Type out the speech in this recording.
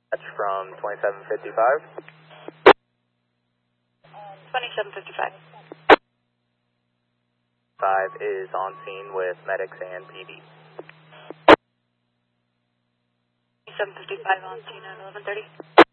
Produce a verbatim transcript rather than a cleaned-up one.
That's from twenty-seven fifty-five. twenty-seven fifty-five. five is on scene with medics and P D. twenty-seven fifty-five on scene at eleven thirty.